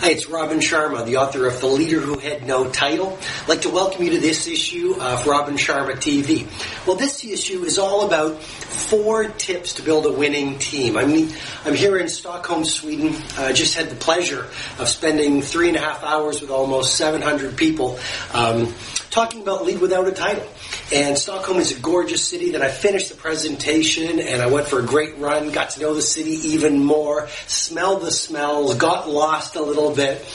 Hi, it's Robin Sharma, the author of The Leader Who Had No Title. I'd like to welcome you to this issue of Robin Sharma TV. Well, this issue is all about 4 tips to build a winning team. I'm here in Stockholm, Sweden. I just had the pleasure of spending 3.5 hours with almost 700 people talking about Lead Without a Title. And Stockholm is a gorgeous city. Then I finished the presentation and I went for a great run, got to know the city even more, smelled the smells, got lost a little bit.